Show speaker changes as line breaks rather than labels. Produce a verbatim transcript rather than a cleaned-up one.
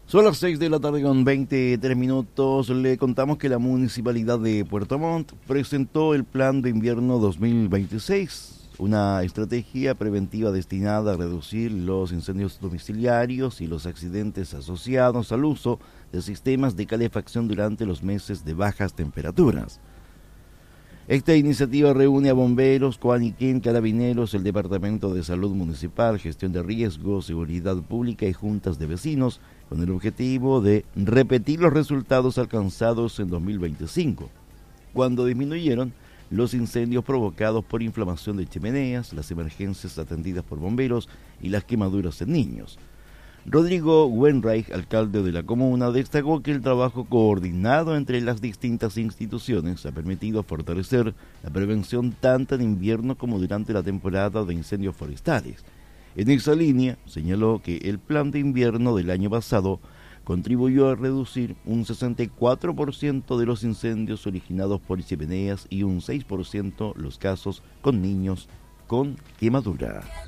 Son las seis de la tarde con veintitrés minutos. Le contamos que la Municipalidad de Puerto Montt presentó el Plan de Invierno dos mil veintiséis, una estrategia preventiva destinada a reducir los incendios domiciliarios y los accidentes asociados al uso de sistemas de calefacción durante los meses de bajas temperaturas. Esta iniciativa reúne a bomberos, Coaniquén, carabineros, el Departamento de Salud Municipal, Gestión de Riesgos, Seguridad Pública y juntas de vecinos, con el objetivo de repetir los resultados alcanzados en dos mil veinticinco, cuando disminuyeron los incendios provocados por inflamación de chimeneas, las emergencias atendidas por bomberos y las quemaduras en niños. Rodrigo Wenreich, alcalde de la comuna, destacó que el trabajo coordinado entre las distintas instituciones ha permitido fortalecer la prevención tanto en invierno como durante la temporada de incendios forestales. En esa línea, señaló que el plan de invierno del año pasado contribuyó a reducir un sesenta y cuatro por ciento de los incendios originados por chimeneas y un seis por ciento los casos con niños con quemadura.